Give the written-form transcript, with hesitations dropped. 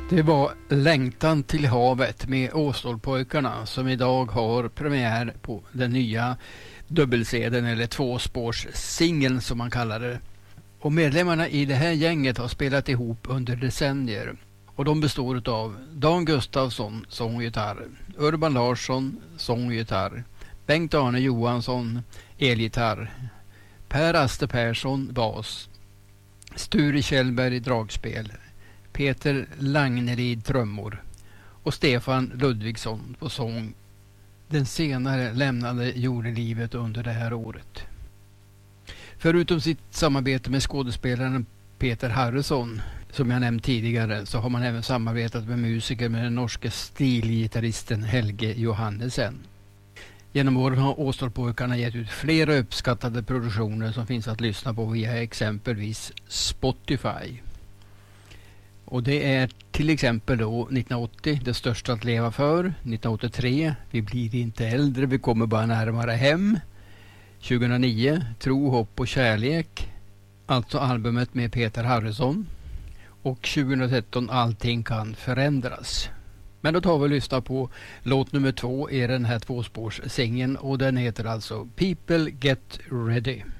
Det var Längtan till havet med Åstolpojkarna som idag har premiär på den nya dubbelsedeln eller tvåspårssingeln som man kallar det. Och medlemmarna i det här gänget har spelat ihop under decennier. Och de består av Dan Gustafsson, sång och gitarr, Urban Larsson, sång och gitarr, Bengt-Arne Johansson, elgitarr, Per Aster Persson, bas, Sture Kjellberg, dragspel, Peter Langnerid, trummor och Stefan Ludvigsson på sång. Den senare lämnade jordelivet under det här året. Förutom sitt samarbete med skådespelaren Peter Harrison, som jag nämnt tidigare, så har man även samarbetat med musiker med den norske stilgitarristen Helge Johannesen. Genom åren har Åstolpojkarna gett ut flera uppskattade produktioner som finns att lyssna på via exempelvis Spotify. Och det är till exempel då 1980, Det största att leva för, 1983, Vi blir inte äldre, vi kommer bara närmare hem, 2009, Tro, hopp och kärlek, alltså albumet med Peter Harrison, och 2013, Allting kan förändras. Men då tar vi och lyssnar på låt nummer 2 i den här tvåspårssingen och den heter alltså People Get Ready.